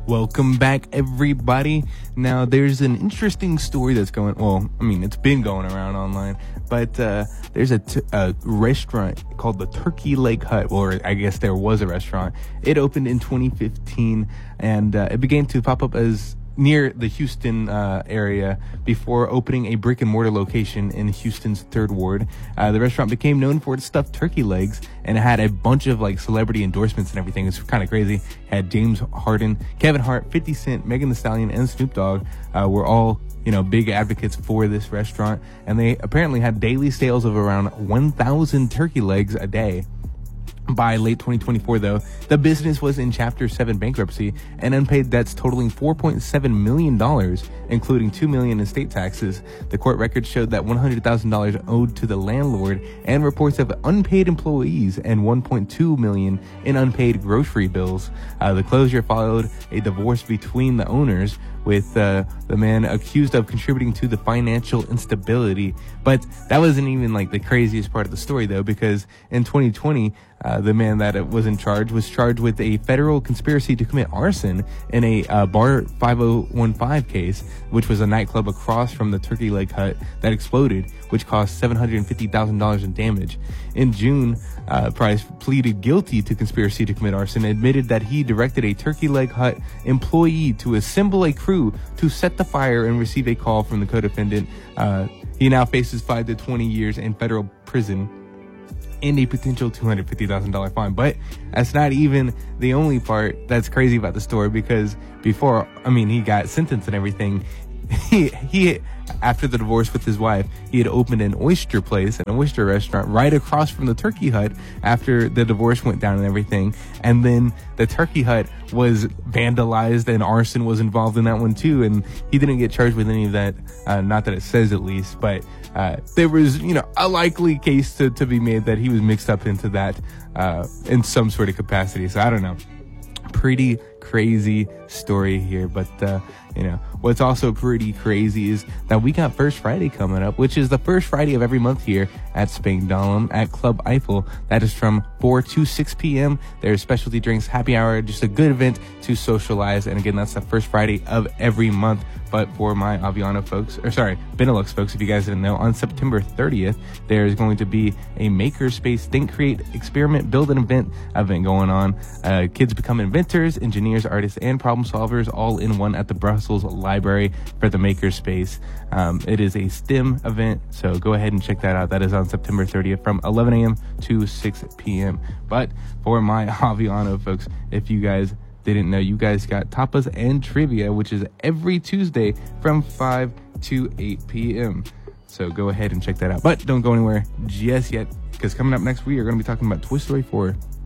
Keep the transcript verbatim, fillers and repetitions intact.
Welcome back, everybody. Now, there's an interesting story that's going, well, I mean, it's been going around online, but uh, there's a, t- a restaurant called the Turkey Leg Hut, or I guess there was a restaurant. It opened in twenty fifteen, and uh, it began to pop up as near the Houston uh, area before opening a brick and mortar location in Houston's third ward. Uh, the restaurant became known for its stuffed turkey legs and it had a bunch of like celebrity endorsements and everything. It's kind of crazy. It had James Harden, Kevin Hart, fifty Cent, Megan Thee Stallion, and Snoop Dogg uh, were all, you know, big advocates for this restaurant. And they apparently had daily sales of around one thousand turkey legs a day. By late twenty twenty-four, though, the business was in Chapter seven bankruptcy and unpaid debts totaling four point seven million dollars, including two million dollars in state taxes. The court records showed that one hundred thousand dollars owed to the landlord and reports of unpaid employees and one point two million dollars in unpaid grocery bills. Uh, the closure followed a divorce between the owners, with uh, the man accused of contributing to the financial instability. But that wasn't even like the craziest part of the story, though, because in twenty twenty, uh, the man that was in charge was charged with a federal conspiracy to commit arson in a uh, Bar five oh one five case, which was a nightclub across from the Turkey Leg Hut that exploded, which caused seven hundred fifty thousand dollars in damage. In June, uh, Price pleaded guilty to conspiracy to commit arson and admitted that he directed a Turkey Leg Hut employee to assemble a crew to set the fire and receive a call from the co-defendant. Uh, he now faces five to twenty years in federal prison and a potential two hundred fifty thousand dollars fine. But that's not even the only part that's crazy about the story, because before, I mean, he got sentenced and everything, he, he, after the divorce with his wife, he had opened an oyster place, an oyster restaurant right across from the Turkey Hut after the divorce went down and everything. And then the Turkey Hut was vandalized and arson was involved in that one too. And he didn't get charged with any of that. Uh, not that it says at least, but uh, there was, you know, a likely case to, to be made that he was mixed up into that uh, in some sort of capacity. So I don't know. Pretty crazy story here, but uh you know what's also pretty crazy is that we got First Friday coming up, which is the first Friday of every month here at Spangdahlem at Club Eiffel. That is from four to six p.m. There's specialty drinks, happy hour, just a good event to socialize. And again, that's the first Friday of every month. But for my Aviano folks, or sorry, Benelux folks, if you guys didn't know, on September thirtieth, there's going to be a Makerspace Think, Create, Experiment, Build an Event event going on. Uh, kids become inventors, engineers, artists, and problem solvers all in one at the Brussels Library for the Makerspace. Um, it is a STEM event, so go ahead and check that out. That is on September thirtieth from eleven a.m. to six p.m. But for my Aviano folks, if you guys didn't know, you guys got tapas and trivia, which is every Tuesday from five to eight p.m. So go ahead and check that out. But don't go anywhere just yet, because coming up next, we are going to be talking about Toy Story four.